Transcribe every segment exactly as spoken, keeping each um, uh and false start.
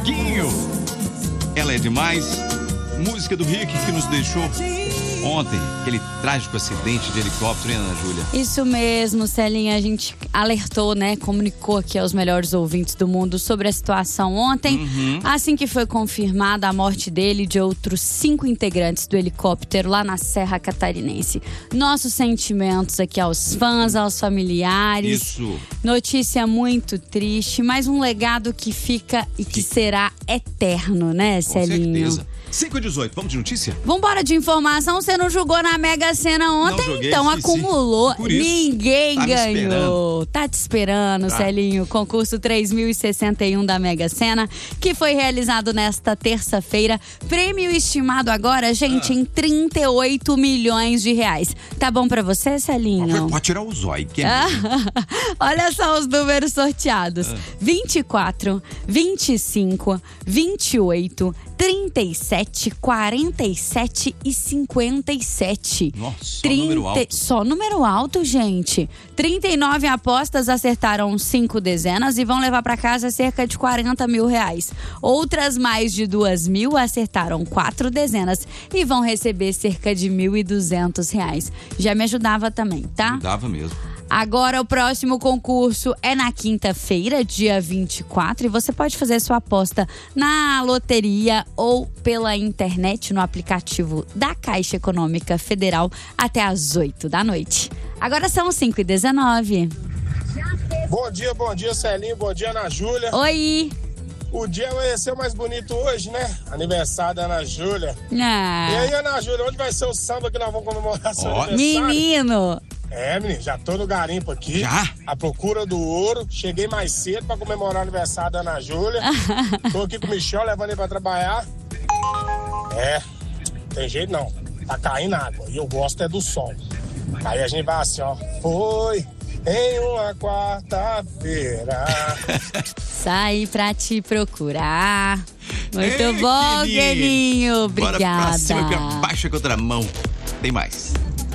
Tiaguinho. Ela é demais. Música do Rick que nos deixou ontem, aquele trágico acidente de helicóptero, hein, Ana Júlia? Isso mesmo, Celinha, a gente alertou, né, comunicou aqui aos melhores ouvintes do mundo sobre a situação ontem, uhum. assim que foi confirmada a morte dele e de outros cinco integrantes do helicóptero lá na Serra Catarinense. Nossos sentimentos aqui aos fãs, aos familiares. Isso. Notícia muito triste, mas um legado que fica e que será eterno, né, Celinho? Com certeza. cinco e dezoito, vamos de notícia? Vambora de informação, você não jogou na Mega Sena ontem, joguei, então esqueci. acumulou, Por isso, ninguém tá ganhou. Tá te esperando, tá. Celinho. Concurso três mil e sessenta e um da Mega Sena, que foi realizado nesta terça-feira. Prêmio estimado agora, gente, ah. em trinta e oito milhões de reais. Tá bom pra você, Celinho? Pode tirar o zóio, que é Olha só os números sorteados. Ah. vinte e quatro, vinte e cinco, vinte e oito, trinta e sete, quarenta e sete e cinquenta e sete. Nossa, só trinta... número alto. Só número alto, gente. trinta e nove apostas acertaram cinco dezenas e vão levar para casa cerca de quarenta mil reais. Outras mais de duas mil acertaram quatro dezenas e vão receber cerca de mil e duzentos reais. Já me ajudava também, tá? Ajudava mesmo. Agora o próximo concurso é na quinta-feira, dia vinte e quatro, e você pode fazer sua aposta na loteria ou pela internet no aplicativo da Caixa Econômica Federal até às oito da noite. Agora são cinco e dezenove. Bom dia, bom dia, Celinho, bom dia, Ana Júlia. Oi! O dia amanheceu mais bonito hoje, né? Aniversário da Ana Júlia. Ah. E aí, Ana Júlia, onde vai ser o samba que nós vamos comemorar seu oh. aniversário? Menino! É, menino, já tô no garimpo aqui. Já? À procura do ouro. Cheguei mais cedo pra comemorar o aniversário da Ana Júlia. Tô aqui com o Michel, levando ele pra trabalhar. É, tem jeito não. Tá caindo água. E eu gosto é do sol. Aí a gente vai assim, ó. Foi em uma quarta-feira. Saí pra te procurar. Muito Ei, bom, Gueninho. Obrigada. Bora pra cima que abaixa contra a mão. Tem mais.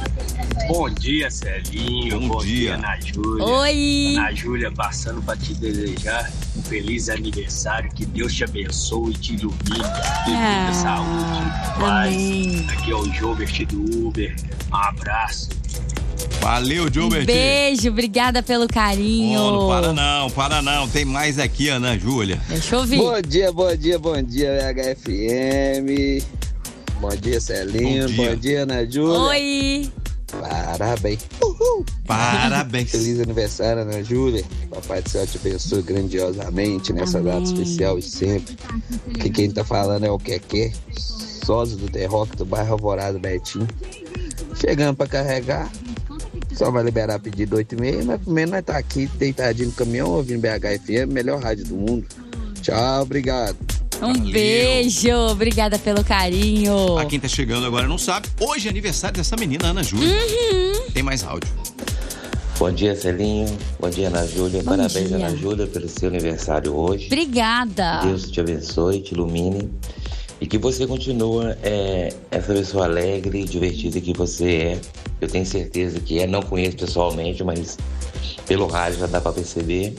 Bom dia, Celinho. Bom, Bom dia, dia, Ana Júlia. Oi. Ana Júlia, passando para te desejar um feliz aniversário. Que Deus te abençoe e te ilumine. Que Ah, muita saúde, paz. amém. Aqui é o Jobert do Uber. Um abraço. Valeu, Gilbert. Um beijo, obrigada pelo carinho. Oh, não para não, para não. Tem mais aqui, Ana Júlia. Deixa eu ouvir. Bom dia, bom dia, bom dia, H F M. Bom dia, Celinho. Bom dia, bom dia Ana Júlia. Oi. Parabéns. Uhul. Parabéns. Feliz aniversário, Ana Júlia. Papai do Céu te abençoe grandiosamente nessa Amém. data especial e sempre. Que quem tá falando é o Keké, sócio do The Rock do bairro Alvorada, Betinho. Chegando pra carregar. Só vai liberar pedido oito e meia, mas primeiro nós tá aqui deitadinho no caminhão ouvindo B H F M, melhor rádio do mundo. Tchau, obrigado. Um Valeu. beijo, obrigada pelo carinho. Pra quem tá chegando agora não sabe, hoje é aniversário dessa menina, Ana Júlia. Uhum. Tem mais áudio. Bom dia, Celinho. Bom dia, Ana Júlia. Bom Parabéns, dia. Ana Júlia, pelo seu aniversário hoje. Obrigada. Deus te abençoe, te ilumine. E que você continue é, essa pessoa alegre e divertida que você é. Eu tenho certeza que é. Não conheço pessoalmente, mas pelo rádio já dá pra perceber.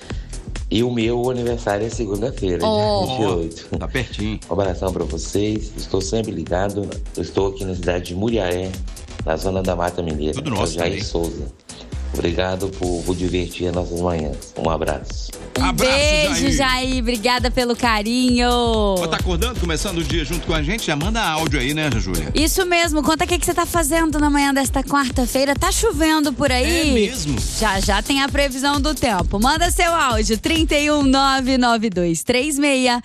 E o meu aniversário é segunda-feira, Oh. dia vinte e oito. Tá pertinho. Um abração pra vocês. Estou sempre ligado. Eu estou aqui na cidade de Muriaé, na zona da Mata Mineira. Tudo nosso, É o Jair também. Souza. Obrigado por, por divertir as nossas manhãs. Um abraço. Um Abraço, beijo, Jair. Jair. Obrigada pelo carinho. Ó, tá acordando, começando o dia junto com a gente? Já manda áudio aí, né, Ana Júlia? Isso mesmo. Conta o que, que você tá fazendo na manhã desta quarta-feira. Tá chovendo por aí? É mesmo? Já já tem a previsão do tempo. Manda seu áudio, trinta e um, nove nove dois três seis